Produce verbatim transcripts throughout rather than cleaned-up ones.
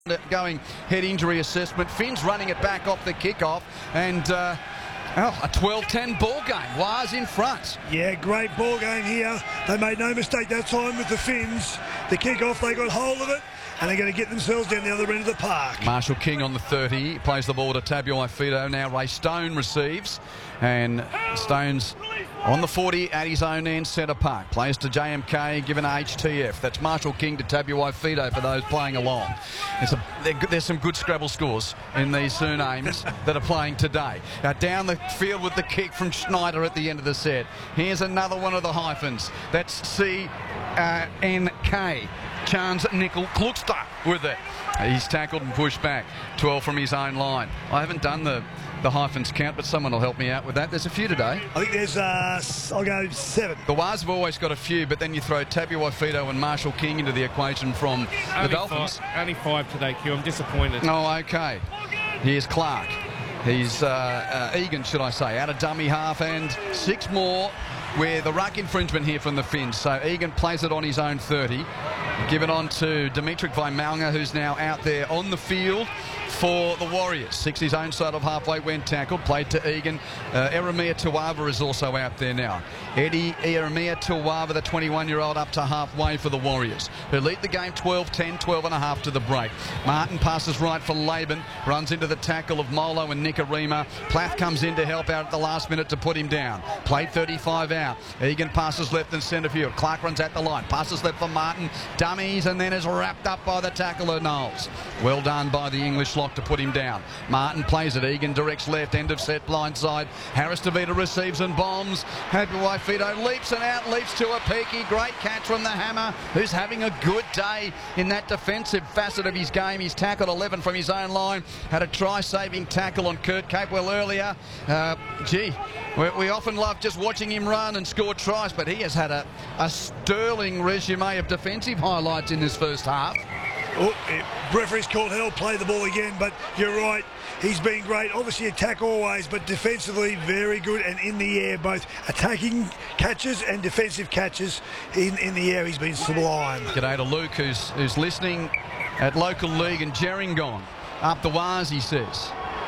going head injury assessment. Finn's running it back off the kickoff, and uh, oh, a twelve ten ball game. Waz in front. Yeah, great ball game here. They made no mistake that time with the Finns. The kickoff, they got hold of it, and they're going to get themselves down the other end of the park. Marshall King on the thirty, plays the ball to Tabuai-Fidow. Now Ray Stone receives, and Stone's on the forty at his own end, centre park. Plays to J M K, given to H T F. That's Marshall King to Tabuai-Fidow for those playing along. There's, a, there's some good Scrabble scores in these surnames that are playing today. Now down the field with the kick from Schneider at the end of the set. Here's another one of the hyphens. That's C N K. Chance Nickel Klukster with it. He's tackled and pushed back. twelve from his own line. I haven't done the, the hyphens count, but someone will help me out with that. There's a few today. I think there's, uh, I'll go seven. The Waz have always got a few, but then you throw Tabuai-Fidow and Marshall King into the equation from the only Dolphins. Five, only five today, Q. I'm disappointed. Oh, okay. Here's Clark. He's uh, uh, Egan, should I say, out of dummy half, and six more with the ruck infringement here from the Finns. So Egan plays it on his own thirty. Give it on to Dimitrik Vaimalnga, who's now out there on the field for the Warriors. Six his own side of halfway when tackled. Played to Egan. Uh, Eremia Tuava is also out there now. Eddie Eremia Tuava, the twenty-one-year-old, up to halfway for the Warriors, who lead the game twelve ten, twelve and a half to the break. Martin passes right for Laban. Runs into the tackle of Molo and Nikarima. Plath comes in to help out at the last minute to put him down. Played thirty-five out. Egan passes left and centre field. Clark runs at the line. Passes left for Martin. Dummies, and then is wrapped up by the tackler Knowles. Well done by the English lock to put him down. Martin plays it. Egan directs left. End of set, blind side. Harris DeVita receives and bombs. Tabuai-Fidow leaps and out. Leaps to a peaky. Great catch from the Hammer, who's having a good day in that defensive facet of his game. He's tackled eleven from his own line. Had a try-saving tackle on Kurt Capewell earlier. Uh, gee, we, we often love just watching him run and score tries, but he has had a, a sterling resume of defensive highlights in this first half. Oh, it, referee's called hell, play the ball again, but you're right, he's been great. Obviously attack always, but defensively very good, and in the air, both attacking catches and defensive catches in, in the air, he's been sublime. G'day to Luke, who's, who's listening at local league in Gerringong. Up the Waz, he says.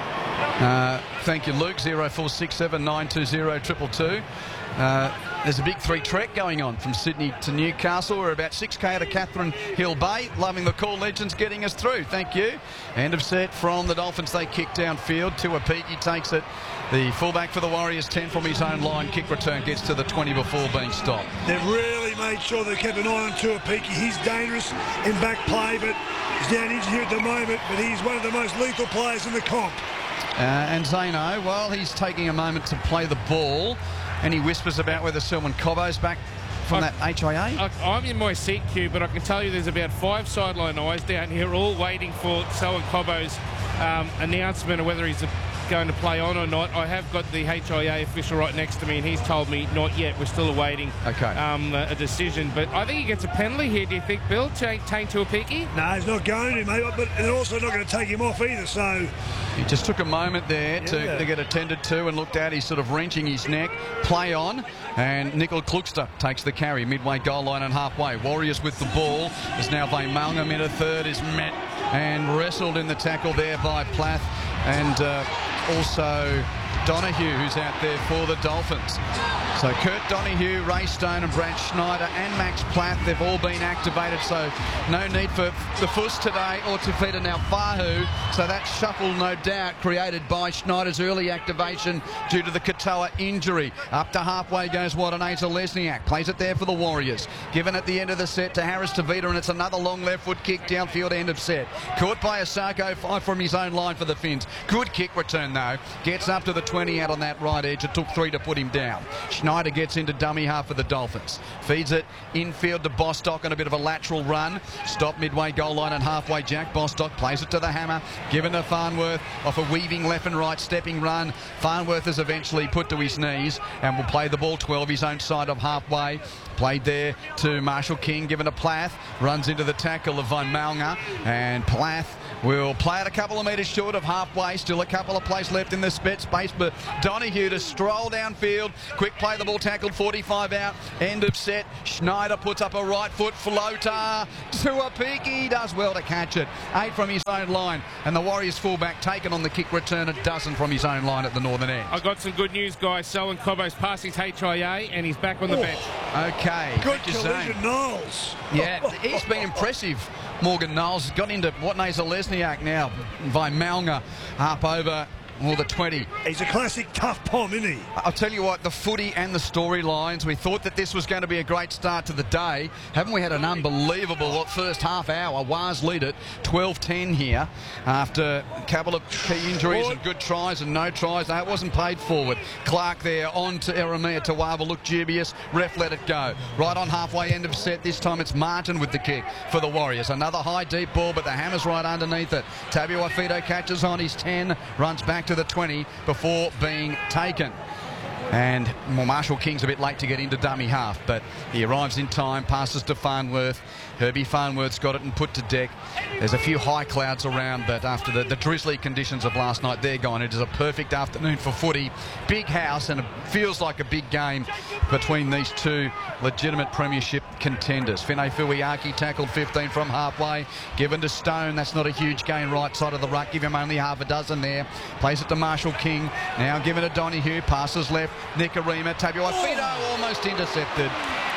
Uh, thank you, Luke. zero four six seven nine two zero two two two. Uh, there's a big three trek going on from Sydney to Newcastle. We're about six K out of Catherine Hill Bay. Loving the call, legends, getting us through. Thank you. End of set from the Dolphins. They kick downfield. Tuapiki takes it. The fullback for the Warriors, ten from his own line. Kick return gets to the twenty before being stopped. They've really made sure they kept an eye on Tuapiki. He's dangerous in back play, but he's down injured here at the moment, but he's one of the most lethal players in the comp. Uh, and Zeno, well, he's taking a moment to play the ball. Any whispers about whether Selwyn Cobbo's back from I, that H I A? I, I'm in my seat, Q, but I can tell you there's about five sideline eyes down here all waiting for Selwyn Cobbo's um, announcement of whether he's a, going to play on or not. I have got the H I A official right next to me, and he's told me not yet. We're still awaiting okay. um, a, a decision. But I think he gets a penalty here, do you think, Bill? Tane Tuapiki? No, he's not going to, mate, but they're also not going to take him off either, so... He just took a moment there to, yeah. to get attended to and looked at. He's sort of wrenching his neck. Play on. And Nickel Klukster takes the carry. Midway goal line and halfway. Warriors with the ball. There's now Vaimalnga in a third. Is met and wrestled in the tackle there by Plath. And uh, also Donahue, who's out there for the Dolphins. So Kurt Donahue, Ray Stone and Brad Schneider and Max Plath, they've all been activated, so no need for the Fuss today or Tafita now Fahu. So that shuffle, no doubt, created by Schneider's early activation due to the Katoa injury. Up to halfway goes Wadaneza Lesniak, plays it there for the Warriors. Given at the end of the set to Harris Tavita, and it's another long left foot kick downfield, end of set. Caught by Asako, five from his own line for the Finns. Good kick return though. Gets up to the twenty out on that right edge. It took three to put him down. Schneider gets into dummy half for the Dolphins. Feeds it infield to Bostock on a bit of a lateral run. Stop midway goal line and halfway. Jack Bostock plays it to the Hammer. Given to Farnworth off a weaving left and right stepping run. Farnworth is eventually put to his knees and will play the ball twelve his own side of halfway. Played there to Marshall King, given to Plath. Runs into the tackle of Van Malnger, and Plath will play it a couple of metres short of halfway. Still a couple of plays left in the spit space, but Donahue to stroll downfield. Quick play the ball, tackled forty-five out. End of set. Schneider puts up a right foot floater to a peak. He does well to catch it. Eight from his own line, and the Warriors fullback taken on the kick return, a dozen from his own line at the northern end. I got some good news, guys. Selwyn Cobbo's passed his H I A and he's back on the Oh. bench. Okay. Good Richard collision, Zane. Knowles. Yeah, he's been impressive. Morgan Knowles got into Watney Lesniak now by Malnger up over well, the twenty. He's a classic tough pom, isn't he? I'll tell you what, the footy and the storylines, we thought that this was going to be a great start to the day. Haven't we had an unbelievable first half hour? Waz lead it twelve ten here after a couple of key injuries and good tries and no tries. No, it wasn't paid forward. Clark there on to Eremia Tawaba, looked dubious. Ref let it go. Right on halfway end of set. This time it's Martin with the kick for the Warriors. Another high deep ball, but the hammer's right underneath it. Tabuai-Fidow catches on his ten, runs back to the twenty before being taken. And well, Marshall King's a bit late to get into dummy half, but he arrives in time, passes to Farnworth. Herbie Farnworth's got it and put to deck. There's a few high clouds around, but after the, the drizzly conditions of last night, they're gone. It is a perfect afternoon for footy. Big house, and it feels like a big game between these two legitimate premiership contenders. Finay Fuiaki tackled fifteen from halfway, given to Stone. That's not a huge gain right side of the ruck. Give him only half a dozen there. Plays it to Marshall King. Now given to Donahue. Passes left. Nikorima. Tabuai-Fidow almost intercepted.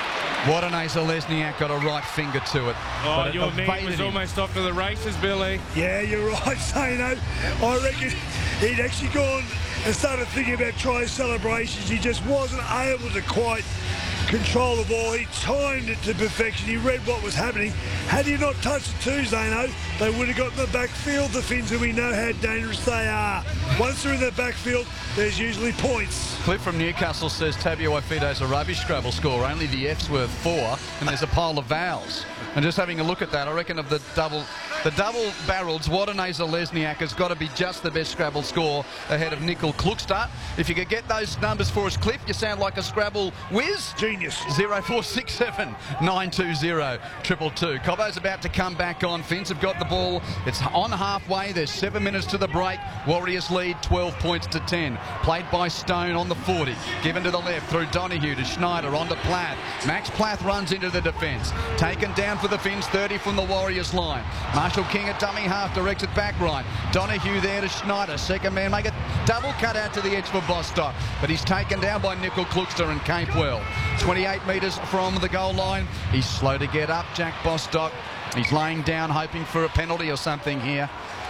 Watney Lesniak got a right finger to it. Oh, but your it man was him. almost off to the races, Billy. Yeah, you're right, Zano. I reckon he'd actually gone and started thinking about try celebrations. He just wasn't able to quite control the ball. He timed it to perfection. He read what was happening. Had he not touched it too, Zano, they would have got in the backfield, the Finns, and we know how dangerous they are. Once they're in the backfield, there's usually points. Clip from Newcastle says Tabuai-Fidow's a rubbish Scrabble score. Only the F's worth four, and there's a pile of vowels. And just having a look at that, I reckon of the double the double barrels, Watney Lesniak has got to be just the best Scrabble score ahead of Nickel Klukstad. If you could get those numbers for us, Cliff, you sound like a Scrabble whiz. Genius. zero four six seven nine two zero two two. Cobbo's about to come back on. Finns have got the ball. It's on halfway. There's seven minutes to the break. Warriors lead twelve points to ten. Played by Stone on the forty. Given to the left through Donahue to Schneider on to Plath. Max Plath runs into the defence. Taken down for the Finns, thirty from the Warriors line. Marshall King at dummy half directs it back right. Donahue there to Schneider. Second man make a double cut out to the edge for Bostock. But he's taken down by Nickel Klukstad and Capewell. twenty-eight metres from the goal line. He's slow to get up, Jack Bostock. He's laying down hoping for a penalty or something here.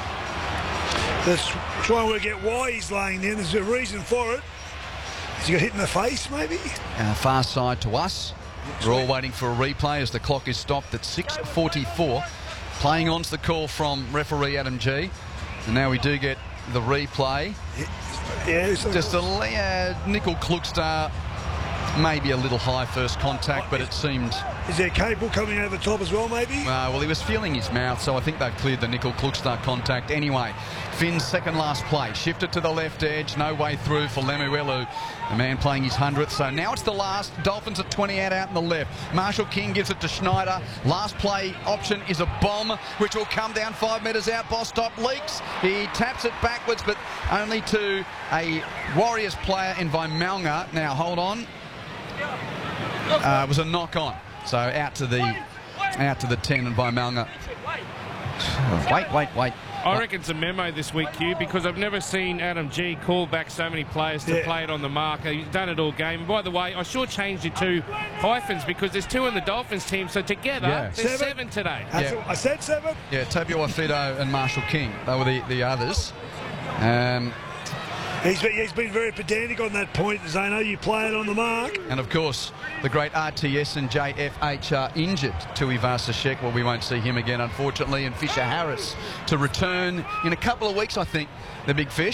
Let's try and work out why he's laying there. There's a reason for it. Has he got hit in the face, maybe? Uh, far side to us. We're all waiting for a replay as the clock is stopped at six forty-four. Playing on to the call from referee Adam G. And now we do get the replay. Yeah. So Just a uh, Nickel Klukstad, maybe a little high first contact, but it seemed... Is there Cable coming over the top as well, maybe? Uh, well, he was feeling his mouth, so I think they've cleared the Nickel Klukstad contact. Anyway, Finn's second last play. Shifted to the left edge. No way through for Lemuelu, the man playing his hundredth. So now it's the last. Dolphins at twenty out out in the left. Marshall King gives it to Schneider. Last play option is a bomb, which will come down five metres out. Bostock leaks. He taps it backwards, but only to a Warriors player in Weimalnger. Now, hold on. Uh, it was a knock on. So out to the out to the ten and Weimalnger. Wait, wait, wait. I reckon it's a memo this week, Q, because I've never seen Adam G call back so many players to Yeah. play it on the mark. He's done it all game. By the way, I sure changed it to hyphens because there's two in the Dolphins team, so together Yeah. there's Seven. seven today. That's Yeah. what I said seven. Yeah, Tabuai-Fidow and Marshall King. They were the, the others. Um, He's been, he's been very pedantic on that point, Zano. You play it on the mark. and of course, the great R T S and J F H are injured. Tui Vasashek, well, we won't see him again, unfortunately, and Fisher Harris to return in a couple of weeks, I think, the big fish.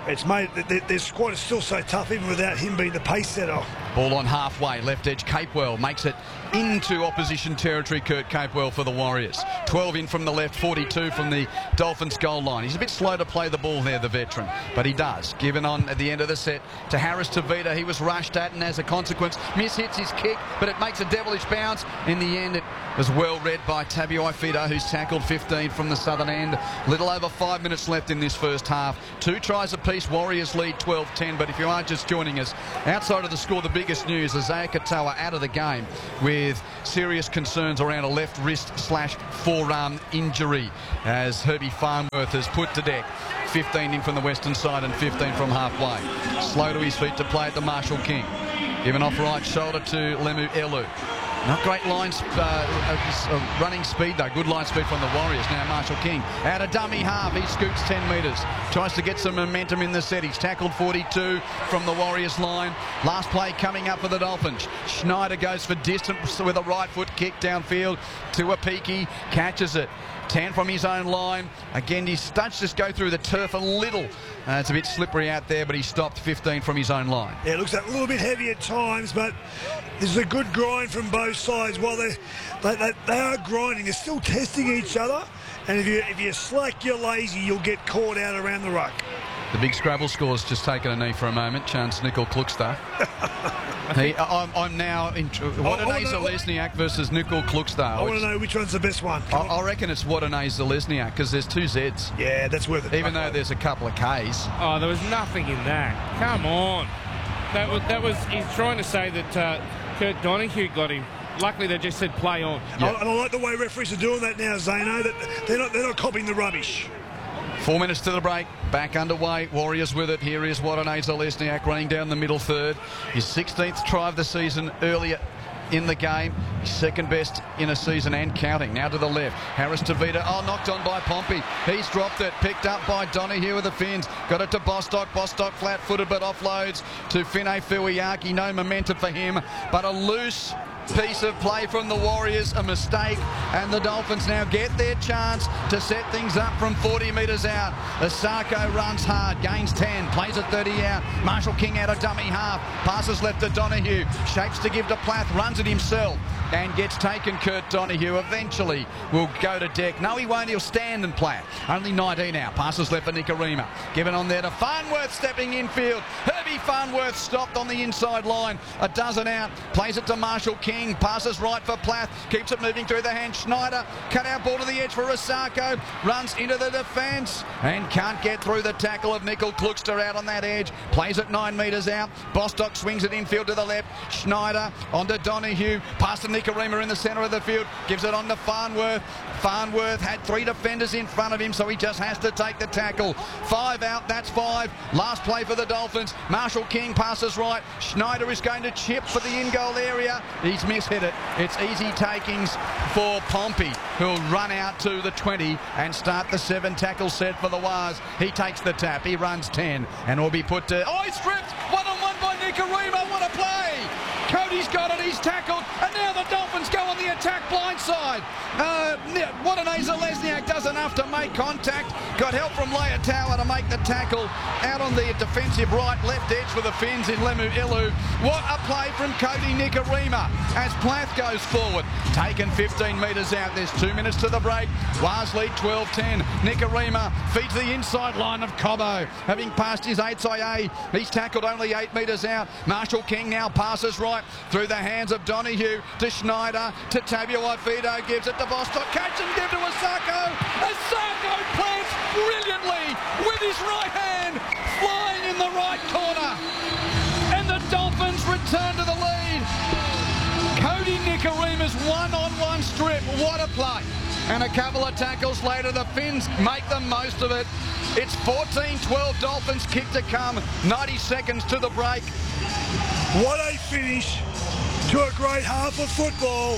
It's made their, their squad is still so tough even without him being the pace setter. Ball on halfway, left edge, Capewell makes it into opposition territory. Kurt Capewell for the Warriors. twelve in from the left, forty-two from the Dolphins goal line. He's a bit slow to play the ball there, the veteran, but he does. Given on at the end of the set to Harris Tavita. He was rushed at and as a consequence mishits his kick, but it makes a devilish bounce. In the end, it was well read by Tabuai Fido, who's tackled fifteen from the southern end. Little over five minutes left in this first half. Two tries apiece. Warriors lead twelve ten, but if you are just joining us, outside of the score, the biggest news, Isaiah Katoa out of the game with serious concerns around a left wrist slash forearm injury as Herbie Farnworth has put to deck. fifteen in from the western side and fifteen from halfway. Slow to his feet to play at the Marshall King. Given off right shoulder to Lemu Elu. Not great line uh, uh, running speed though. Good line speed from the Warriors. Now Marshall King out of dummy half. He scoots ten metres. Tries to get some momentum in the set. He's tackled forty-two from the Warriors line. Last play coming up for the Dolphins. Schneider goes for distance with a right foot kick downfield to Apiki. Catches it. ten from his own line. Again, his studs just go through the turf a little. Uh, it's a bit slippery out there, but he stopped fifteen from his own line. Yeah, it looks a little bit heavy at times, but this is a good grind from both sides. While they, they, they, they are grinding, they're still testing each other. And if you if you're slack, you're lazy, you'll get caught out around the ruck. The big Scrabble score's just taken a knee for a moment. Chance Nickel Klukster. he, I'm, I'm now in. Wadanay Zelezniak versus Nickel Klukster. I want to know which one's the best one. I, I reckon it's Wadanay Zelezniak because there's two Z's. Yeah, that's worth it. Even though there's a couple of K's. Oh, there was nothing in that. Come on. That was, that was he's trying to say that uh, Kurt Donahue got him. Luckily, they just said play on. Yeah. And I like the way referees are doing that now, Zano. That they're not they're not copying the rubbish. Four minutes to the break. Back underway. Warriors with it. Here is Wadanay Zelezniak running down the middle third. His sixteenth try of the season earlier in the game. His second best in a season and counting. Now to the left. Harris Tavita. Oh, knocked on by Pompey. He's dropped it. Picked up by Donahue with the fins. Got it to Bostock. Bostock flat-footed but offloads to Fine Fuiaki. No momentum for him, but a loose piece of play from the Warriors, a mistake, and the Dolphins now get their chance to set things up from forty metres out. Asako runs hard, gains ten, plays at thirty out. Marshall King out of dummy half, passes left to Donahue, shapes to give to Plath, runs it himself and gets taken. Kurt Donahue eventually will go to deck. No, he won't, he'll stand and Plath. Only nineteen out, passes left for Nicarima. Given on there to Farnworth, stepping infield. Herbie Farnworth stopped on the inside line, a dozen out, plays it to Marshall King. Passes right for Plath, keeps it moving through the hand. Schneider, cut out ball to the edge for Asako, runs into the defence and can't get through the tackle of Nickel Klukster out on that edge. Plays it nine metres out. Bostock swings it infield to the left. Schneider onto Donahue, past to Nicarima in the centre of the field, gives it on to Farnworth. Farnworth had three defenders in front of him, so he just has to take the tackle. Five out, that's five. Last play for the Dolphins. Marshall King passes right. Schneider is going to chip for the in-goal area. He's mishit it. It's easy takings for Pompey, who'll run out to the twenty and start the seven tackle set for the Waz. He takes the tap. He runs ten and will be put to... Oh, he's stripped! One on one by Nicarima. What a play! Cody's got it. He's tackled. And now the Dolphins go on the attack blindside. Uh, Wadanay Zelezniak does enough to make contact. Got help from Leotawa to make the tackle out on the defensive right, left edge for the Finns in Lemu Ilu. What a play from Cody Nicarima as Plath goes forward. Taken fifteen metres out. There's two minutes to the break. Waz lead twelve ten. Nicarima feeds the inside line of Cobbo. Having passed his eights I A, he's tackled only eight metres out. Marshall King now passes right through the hands of Donahue to Schneider to Tabuai Fido. Gives it to Bostock. Catch and give to Asako. Asako plants brilliantly with his right hand, flying in the right corner. And the Dolphins return to the lead. Cody Nicarima's one-on-one strip. What a play. And a couple of tackles later, the Finns make the most of it. It's fourteen twelve Dolphins kick to come. ninety seconds to the break. What a finish to a great half of football.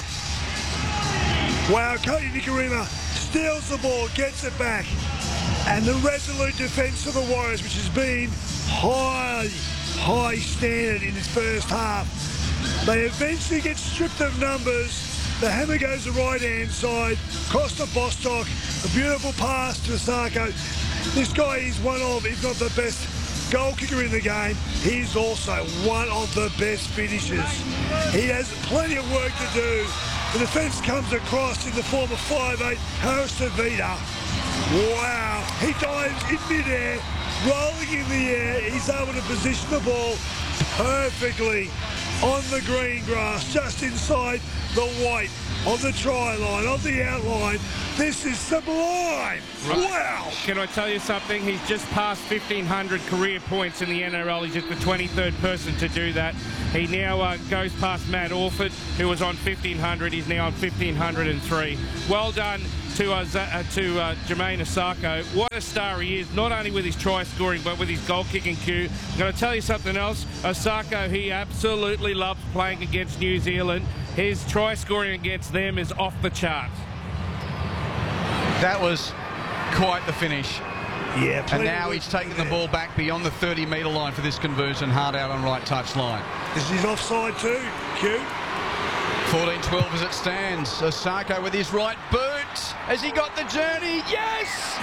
Wow, Cody Nicarima steals the ball, gets it back. And the resolute defence of the Warriors, which has been high, high standard in this first half. They eventually get stripped of numbers. The hammer goes the right-hand side. Costa Bostock, a beautiful pass to Asako. This guy is one of, if not the best goal kicker in the game. He's also one of the best finishers. He has plenty of work to do. The defence comes across in the form of five eight Harris Tavita. Wow, he dives in mid-air, rolling in the air. He's able to position the ball perfectly on the green grass, just inside the white of the try line, of the outline. This is sublime. Right. Wow. Can I tell you something? He's just passed fifteen hundred career points in the N R L. He's just the twenty-third person to do that. He now uh, goes past Matt Orford, who was on fifteen hundred. He's now on fifteen hundred three. Well done to uh, uh, to uh, Jermaine Osako. What a star he is, not only with his try scoring, but with his goal kicking cue. I'm going to tell you something else. Osako, he absolutely loves playing against New Zealand. His try scoring against them is off the charts. That was quite the finish. Yeah, and now he's taking the ball back beyond the thirty metre line for this conversion, hard out on right touch line. This is offside too, Q. fourteen twelve as it stands. Osako with his right boot. Has he got the journey? Yes!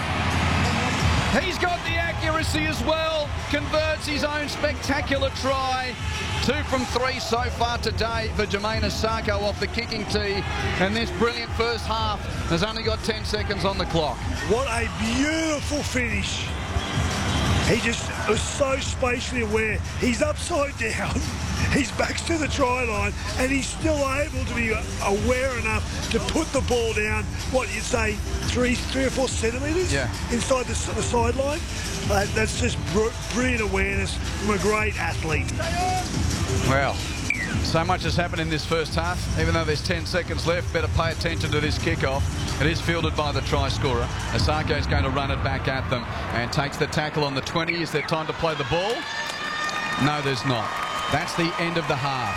He's got the accuracy as well. Converts his own spectacular try. Two from three so far today for Jermaine Osako off the kicking tee. And this brilliant first half has only got ten seconds on the clock. What a beautiful finish. He just was so spatially aware. He's upside down. His back's to the try line, and he's still able to be aware enough to put the ball down, what you'd say, three, three or four centimetres yeah. inside the, the sideline. Uh, that's just br brilliant awareness from a great athlete. Well, so much has happened in this first half. Even though there's ten seconds left, better pay attention to this kickoff. It is fielded by the try scorer. Osako is going to run it back at them and takes the tackle on the twenty. Is there time to play the ball? No, there's not. That's the end of the half.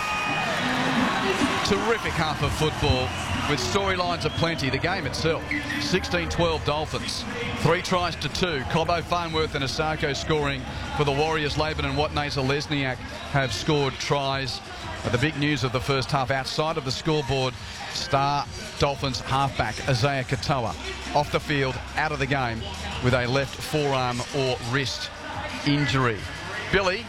Terrific half of football with storylines aplenty. The game itself, sixteen twelve Dolphins. Three tries to two. Cobbo, Farnworth and Osako scoring for the Warriors. Laban and Watney-Lesniak have scored tries. But the big news of the first half outside of the scoreboard, star Dolphins halfback Isaiah Katoa off the field, out of the game with a left forearm or wrist injury. Billy,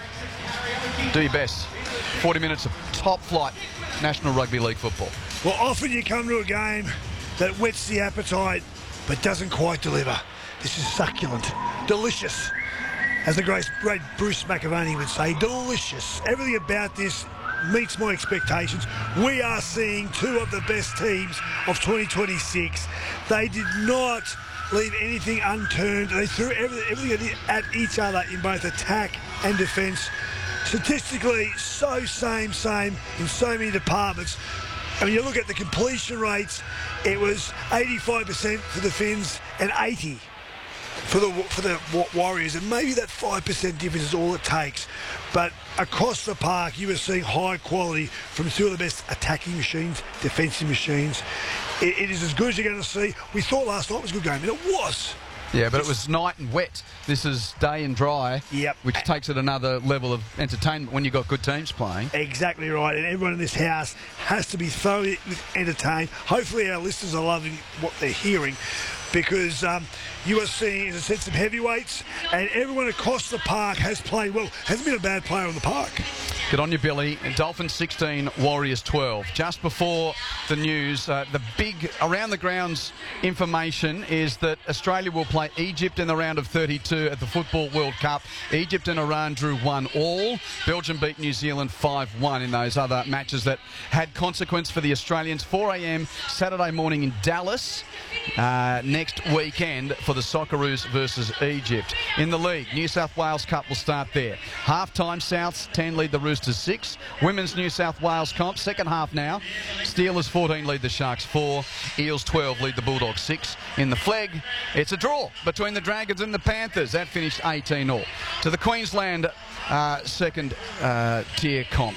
do your best. forty minutes of top flight National Rugby League football. Well, often you come to a game that whets the appetite but doesn't quite deliver. This is succulent, delicious. As the great, great Bruce McAvaney would say, delicious. Everything about this meets my expectations. We are seeing two of the best teams of twenty twenty-six. They did not leave anything unturned. They threw everything, everything at each other in both attack and defence. Statistically, so same, same in so many departments. I mean, you look at the completion rates, it was eighty-five percent for the Finns and eighty for the for the Warriors, and maybe that five percent difference is all it takes. But across the park, you were seeing high quality from two of the best attacking machines, defensive machines. It, it is as good as you're going to see. We thought last night was a good game, and it was. Yeah, but it was night and wet. This is day and dry, yep. which takes it another level of entertainment when you've got good teams playing. Exactly right, and everyone in this house has to be thoroughly entertained. Hopefully our listeners are loving what they're hearing, because um, you are seeing, as I said, some heavyweights, and everyone across the park has played well. Hasn't been a bad player on the park. Good on you, Billy. Dolphins sixteen, Warriors twelve. Just before the news, uh, the big around the grounds information is that Australia will play Egypt in the round of thirty-two at the Football World Cup. Egypt and Iran drew one all. Belgium beat New Zealand five one in those other matches that had consequence for the Australians. four a m Saturday morning in Dallas. Uh, next weekend for the Socceroos versus Egypt. In the league, New South Wales Cup will start there. Half-time, Souths ten lead the Roosters six. Women's New South Wales comp, second half now. Steelers fourteen lead the Sharks four. Eels twelve lead the Bulldogs six. In the flag, it's a draw between the Dragons and the Panthers. That finished eighteen all. To the Queensland uh, second uh, tier comps.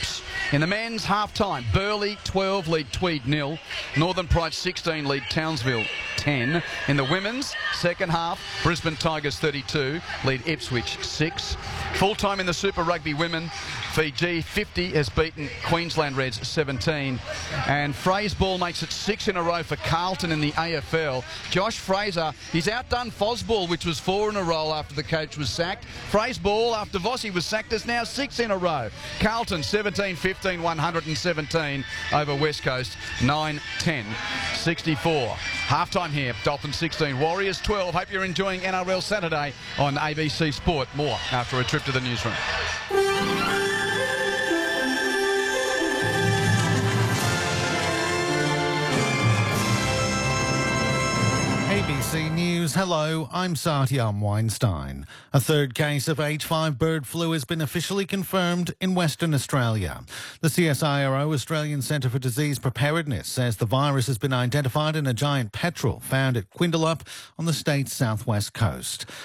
In the men's half-time, Burleigh twelve lead Tweed nil. Northern Pride sixteen lead Townsville ten. In the women's second half, Brisbane Tigers thirty-two lead Ipswich six. Full-time in the Super Rugby women, Fiji fifty has beaten Queensland Reds seventeen. And Fraser makes it six in a row for Carlton in the A F L. Josh Fraser, he's outdone Fosball, which was four in a row after the coach was sacked. Fraser Ball, after Vossi was sacked, is now six in a row. Carlton seventeen fifteen, one hundred seventeen over West Coast, nine ten, sixty-four. Half-time here, Dolphins sixteen, Warriors twelve. Hope you're enjoying N R L Saturday on A B C Sport. More after a trip to the newsroom. A B C News, hello, I'm Satyam Weinstein. A third case of H five bird flu has been officially confirmed in Western Australia. The C S I R O, Australian Centre for Disease Preparedness, says the virus has been identified in a giant petrel found at Quindalup on the state's southwest coast.